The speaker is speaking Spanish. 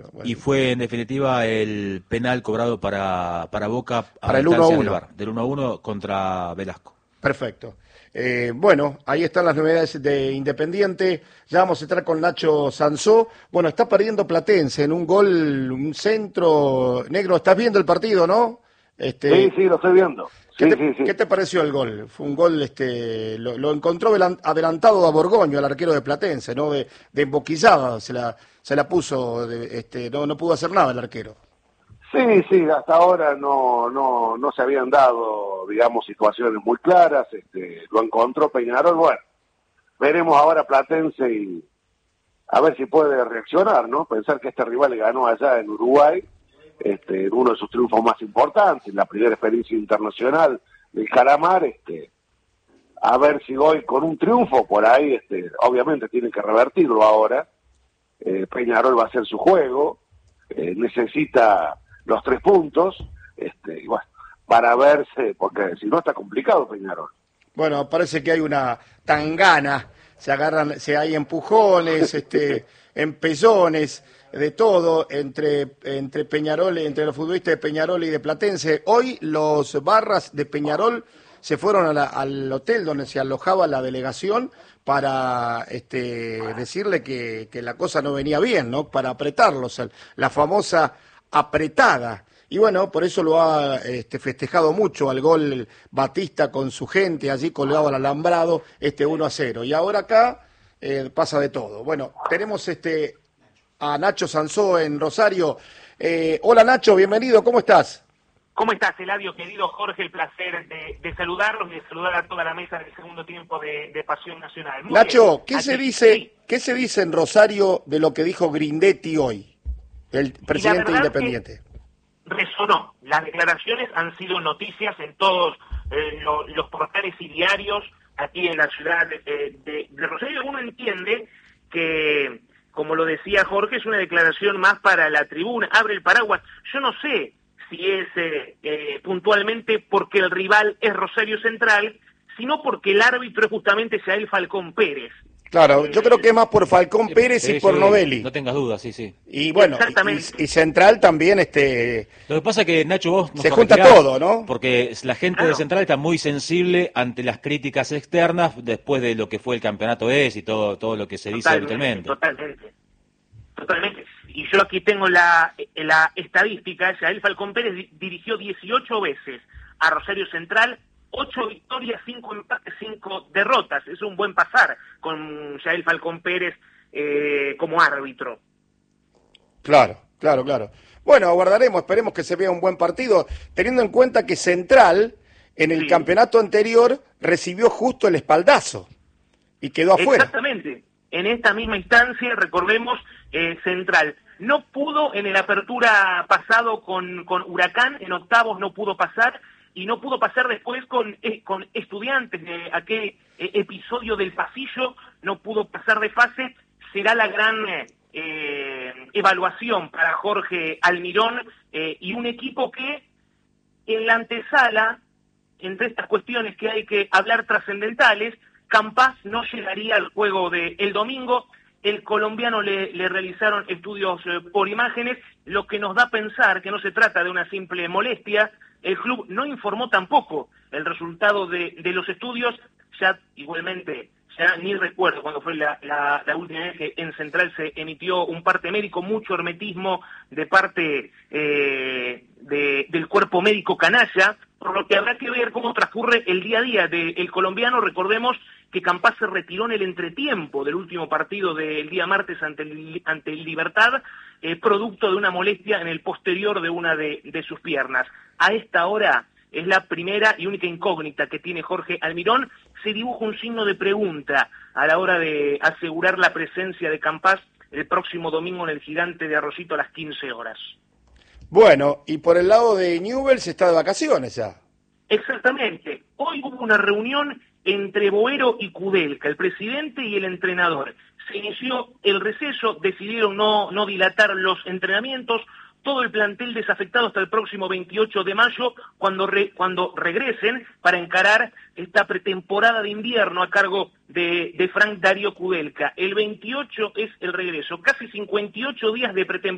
Bueno. Y fue en definitiva el penal cobrado para Boca para el instancias 1-1 del VAR, del 1-1 contra Velasco. Perfecto. Bueno, ahí están las novedades de Independiente. Ya vamos a estar con Nacho Sansó. Bueno, está perdiendo Platense en un gol, un centro. Negro, ¿estás viendo el partido, no? Sí, lo estoy viendo. ¿Qué te pareció el gol? Fue un gol, lo encontró adelantado a Borgoño, al arquero de Platense, ¿no? De emboquillada, se la puso, no pudo hacer nada el arquero. Sí, hasta ahora no se habían dado, digamos, situaciones muy claras. Lo encontró Peñarol. Bueno, veremos ahora Platense y a ver si puede reaccionar, ¿no? Pensar que este rival le ganó allá en Uruguay, en uno de sus triunfos más importantes, la primera experiencia internacional del Calamar, a ver si hoy con un triunfo por ahí, obviamente tiene que revertirlo ahora. Peñarol va a hacer su juego, necesita los 3 puntos, y bueno, para verse, porque si no está complicado Peñarol. Bueno, parece que hay una tangana, se hay empujones, empellones, de todo entre Peñarol, entre los futbolistas de Peñarol y de Platense. Hoy los barras de Peñarol se fueron al hotel donde se alojaba la delegación para decirle que la cosa no venía bien, ¿no? Para apretarlos, la famosa apretada. Y bueno, por eso lo ha festejado mucho al gol Batista con su gente allí colgado al alambrado, 1-0. Y ahora acá pasa de todo. Bueno, tenemos a Nacho Sansó en Rosario. Hola Nacho, bienvenido, ¿cómo estás? ¿Cómo estás, Eladio, querido Jorge? El placer de saludarlos y de saludar a toda la mesa del segundo tiempo de Pasión Nacional. Muy Nacho, bien. ¿qué se dice en Rosario de lo que dijo Grindetti hoy, el presidente independiente? Resonó. Las declaraciones han sido noticias en todos los portales y diarios aquí en la ciudad de Rosario. Uno entiende que, como lo decía Jorge, es una declaración más para la tribuna, abre el paraguas. Yo no sé si es puntualmente porque el rival es Rosario Central, sino porque el árbitro es justamente Yael Falcón Pérez. Claro, yo creo que es más por Falcón Pérez y por Novelli. No tengas dudas, sí. Y bueno, y Central también, Lo que pasa es que, Nacho, vos nos se junta todo, ¿no? Porque la gente de Central está muy sensible ante las críticas externas después de lo que fue el campeonato y todo lo que se dice habitualmente. Totalmente. Y yo aquí tengo la estadística. Yael Falcón Pérez dirigió 18 veces a Rosario Central, 8 victorias, 5 empates, 5 derrotas. Es un buen pasar con Yael Falcón Pérez como árbitro. Claro. Bueno, aguardaremos, esperemos que se vea un buen partido, teniendo en cuenta que Central, en el campeonato anterior, recibió justo el espaldazo y quedó afuera. Exactamente. En esta misma instancia, recordemos, Central no pudo en el apertura pasado con Huracán, en octavos no pudo pasar, y no pudo pasar después con Estudiantes, de aquel episodio del pasillo, no pudo pasar de fase. Será la gran evaluación para Jorge Almirón y un equipo que en la antesala, entre estas cuestiones que hay que hablar trascendentales, Campas no llegaría al juego del domingo. El colombiano le realizaron estudios por imágenes, lo que nos da a pensar que no se trata de una simple molestia. El club no informó tampoco el resultado de los estudios. Ya igualmente, ya ni recuerdo cuándo fue la última vez que en Central se emitió un parte médico, mucho hermetismo de parte del cuerpo médico canalla, por lo que habrá que ver cómo transcurre el día a día del colombiano. Recordemos que Campas se retiró en el entretiempo del último partido del día martes ante el Libertad, producto de una molestia en el posterior de una de sus piernas. A esta hora es la primera y única incógnita que tiene Jorge Almirón. Se dibuja un signo de pregunta a la hora de asegurar la presencia de Campas el próximo domingo en el Gigante de Arroyito a las 15 horas. Bueno, y por el lado de Newell's está de vacaciones ya. Exactamente. Hoy hubo una reunión entre Boero y Kudelka, el presidente y el entrenador. Se inició el receso, decidieron no dilatar los entrenamientos, todo el plantel desafectado hasta el próximo 28 de mayo, cuando regresen para encarar esta pretemporada de invierno a cargo de Frank Darío Kudelka. El 28 es el regreso, casi 58 días de pretemporada.